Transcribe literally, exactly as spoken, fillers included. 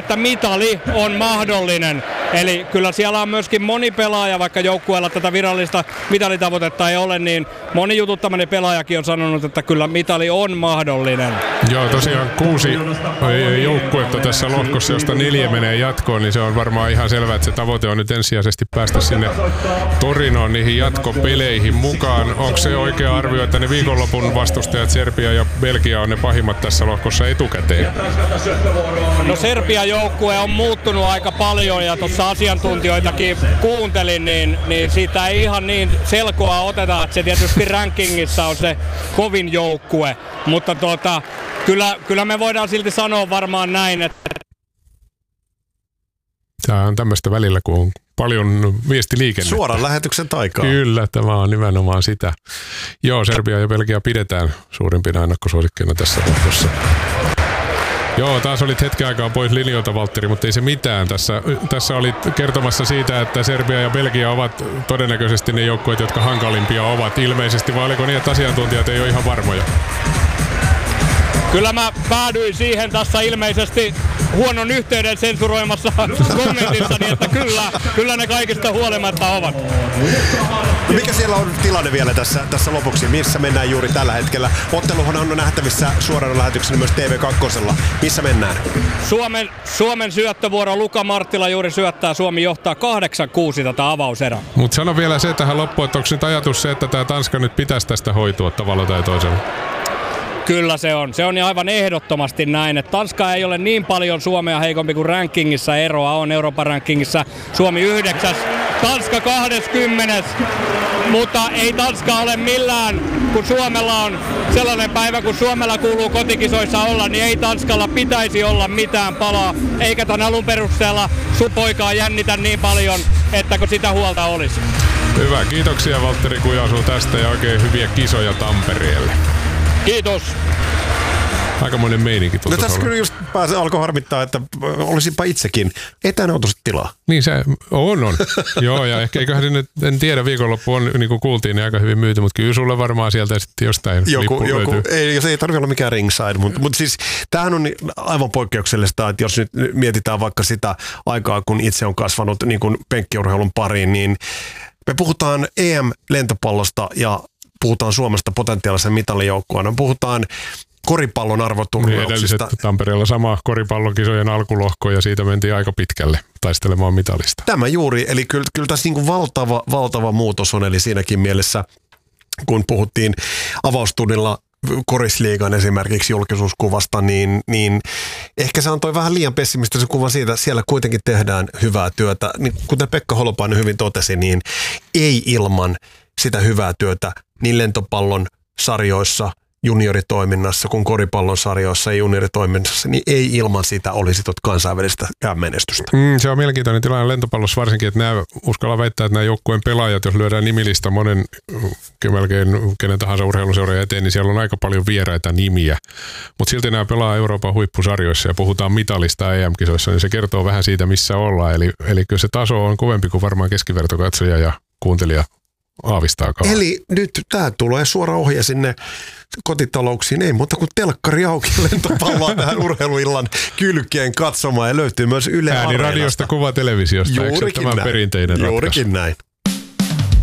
että mitali on mahdollinen. Eli kyllä siellä on myöskin moni pelaaja, vaikka joukkueella tätä virallista mitalitavoitetta ei ole, niin moni jututtamani pelaajakin on sanonut, että kyllä mitali on mahdollinen. Joo, tosiaan kuusi joukkuetta tässä lohkossa, josta neljä menee jatkoon, niin se on varmaan ihan selvää, että se tavoite on nyt ensisijaisesti päästä sinne Torinoon niihin jatkopeleihin mukaan. Onko se oikea arvio, että ne viikonlopun vastustajat Serbia ja Belgia on ne pahimmat tässä lohkossa etukäteen? No Serbian joukkue on muuttunut aika paljon ja tuossa asiantuntijoitakin kuuntelin, niin, niin siitä ei ihan niin selkoa oteta, että se tietysti rankingissa on se kovin joukkue, mutta tuota, kyllä, kyllä me voidaan silti sanoa varmaan näin, että tämä on tämmöistä välillä, kun on paljon viestiliikennettä. Suoran lähetyksen taikaa. Kyllä, tämä on nimenomaan sitä. Joo, Serbia ja Belgia pidetään suurimpina ennakkosuosikkeina tässä lohkossa. Joo, taas olit hetken aikaa pois linjoilta, Valtteri, mutta ei se mitään. Tässä, tässä olit kertomassa siitä, että Serbia ja Belgia ovat todennäköisesti ne joukkueet, jotka hankalimpia ovat ilmeisesti, vai oliko niin, että asiantuntijat ei ole ihan varmoja? Kyllä mä päädyin siihen tässä ilmeisesti huonon yhteyden sensuroimassa kommentissani, että kyllä, kyllä ne kaikista huolimatta ovat. Mikä siellä on tilanne vielä tässä, tässä lopuksi? Missä mennään juuri tällä hetkellä? Otteluhan on nähtävissä suorana lähetyksenä myös T V kaksi. Missä mennään? Suomen, Suomen syöttövuoro, Luka Marttila juuri syöttää. Suomi johtaa kahdeksan kuusi tätä avauserää. Mutta sano vielä se tähän loppuun, että onko nyt ajatus se, että tämä Tanska nyt pitäisi tästä hoitua tavalla tai toisella? Kyllä se on. Se on aivan ehdottomasti näin, että Tanska ei ole niin paljon Suomea heikompi kuin rankingissa. Eroa on Euroopan rankingissa. Suomi yhdeksäs, Tanska kaksikymmentä. Mutta ei Tanska ole millään, kun Suomella on sellainen päivä, kun Suomella kuuluu kotikisoissa olla, niin ei Tanskalla pitäisi olla mitään palaa. Eikä tämän alun perusteella sun poikaa jännitä niin paljon, että kun sitä huolta olisi. Hyvä, kiitoksia Valtteri Kujansuu tästä ja oikein hyviä kisoja Tampereelle. Kiitos. Aikamoinen meininki tuossa. No tässä kyllä just pääse, alkoi harmittaa, että olisinpa itsekin etänautoiset tilaa. Niin se on, on. Joo, ja ehkä eiköhän sinne, en tiedä, viikonloppu on, niin kuin kuultiin, niin aika hyvin myyty, mutta kyllä sulle varmaan sieltä sitten jostain joku, joku ei, se ei tarvitse olla mikään ringside, mutta, mutta siis tämähän on aivan poikkeuksellista, että jos nyt mietitään vaikka sitä aikaa, kun itse on kasvanut niin kuin penkkiurheilun pariin, niin me puhutaan E M-lentopallosta ja puhutaan Suomesta potentiaalisen mitalijoukkueena. Puhutaan koripallon arvoturnauksista. Niin Tampereella sama koripallokisojen alkulohko ja siitä mentiin aika pitkälle taistelemaan mitalista. Tämä juuri, eli kyllä, kyllä tässä niin kuin valtava, valtava muutos on, eli siinäkin mielessä, kun puhuttiin avaustunnilla Korisliigan esimerkiksi julkisuuskuvasta, niin, niin ehkä se antoi vähän liian pessimistisen kuvan siitä, että siellä kuitenkin tehdään hyvää työtä. Niin, kuten Pekka Holopainen hyvin totesi, niin ei ilman sitä hyvää työtä niin lentopallon sarjoissa, junioritoiminnassa kuin koripallon sarjoissa ja junioritoiminnassa, niin ei ilman sitä olisi tuota kansainvälistä menestystä. Mm, se on mielenkiintoinen tilanne lentopallossa varsinkin, että nämä, uskallan väittää, että nämä joukkueen pelaajat, jos lyödään nimilista monen melkein kenen tahansa urheiluseuran eteen, niin siellä on aika paljon vieraita nimiä. Mutta silti nämä pelaa Euroopan huippusarjoissa ja puhutaan mitalista E M-kisoissa, niin se kertoo vähän siitä, missä ollaan. Eli, eli kyllä se taso on kovempi kuin varmaan keskivertokatsoja ja kuuntelija aavistaakaan. Eli nyt tämä tulee suora ohje sinne kotitalouksiin, ei muuta kuin telkkari auki lentopalloa tähän urheiluillan kylkeen katsomaan ja löytyy myös Yle Areenasta. Ääniradiosta, kuva televisiosta, eikö se tämän perinteinen ratkaisu? Juurikin näin.